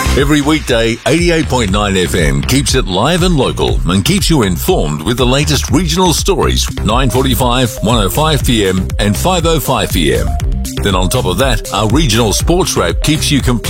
Every weekday, 88.9 FM keeps it live and local and keeps you informed with the latest regional stories, 9:45, 1:05 PM and 5:05 PM. Then on top of that, our regional sports wrap keeps you complete